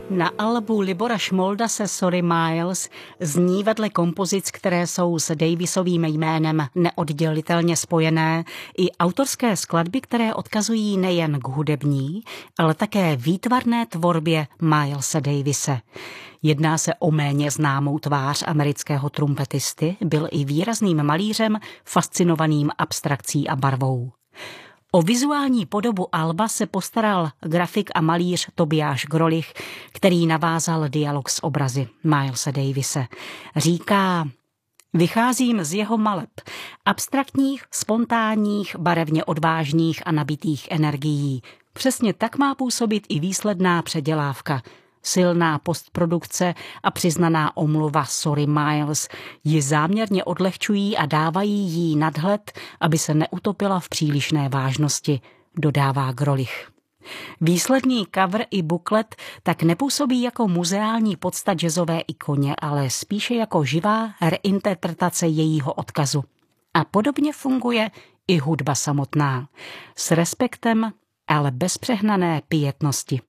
Na albu Libora Šmoldase Sorry Miles zní vedle kompozic, které jsou s Davisovým jménem neoddělitelně spojené, i autorské skladby, které odkazují nejen k hudební, ale také výtvarné tvorbě Milese Davise. Jedná se o méně známou tvář amerického trumpetisty, byl i výrazným malířem, fascinovaným abstrakcí a barvou. O vizuální podobu alba se postaral grafik a malíř Tobiáš Grolich, který navázal dialog s obrazy Milese Davise. Říká: vycházím z jeho maleb, abstraktních, spontánních, barevně odvážných a nabitých energií. Přesně tak má působit i výsledná předělávka. Silná postprodukce a přiznaná omluva Sorry Miles ji záměrně odlehčují a dávají jí nadhled, aby se neutopila v přílišné vážnosti, dodává Grolich. Výsledný cover i buklet tak nepůsobí jako muzeální podsta jazzové ikoně, ale spíše jako živá reinterpretace jejího odkazu. A podobně funguje i hudba samotná. S respektem, ale bez přehnané pietnosti.